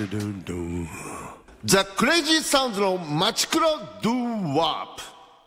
ザ・クレイジーサウンズのマチクロドゥワープ。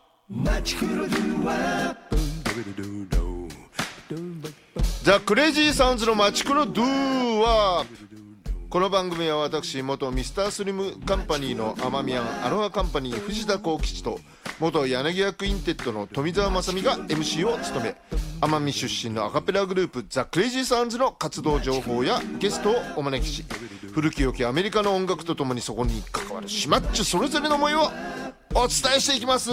ザ・クレイジーサウンズのマチクロドゥワープ。この番組は私元ミスタースリムカンパニーのアマミヤンアロハカンパニー藤田幸吉と元柳屋クインテッドの富澤正美が MC を務め、奄美出身のアカペラグループザ・クレイジーサウンズの活動情報やゲストをお招きし、古き良きアメリカの音楽とともにそこに関わるシマッチュそれぞれの思いをお伝えしていきます。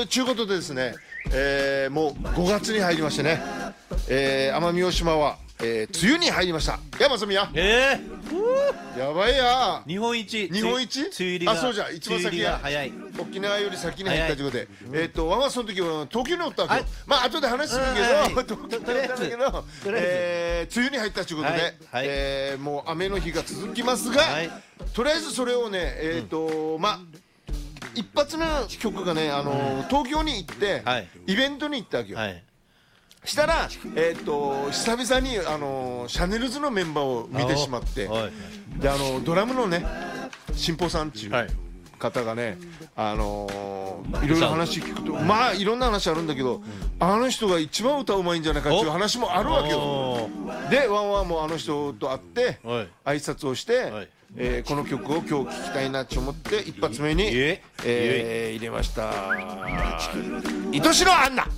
ということでですね、もう5月に入りましてね、奄美大島は、梅雨に入りました。正美ややばいや日本一梅雨入りが、あ、そうじゃ一番先や早い、 沖縄より先に入ったということで、ワンはその時は東京におったわけよ。まあ後で話するけど、東京におったんだけど、梅雨に入ったということで、もう雨の日が続きますが、とりあえずそれをね、まあ一発目の曲がね、東京に行ってイベントに行ったわけよ。したら、久々にシャネルズのメンバーを見てしまって、でドラムのね新保さんっていう方がね、いろいろ話聞くと、まあいろんな話あるんだけど、あの人が一番歌うまいんじゃないかっていう話もあるわけよ。でワンワンもあの人と会って挨拶をして、この曲を今日聴きたいなと思って一発目に入れました。愛しのアンナ。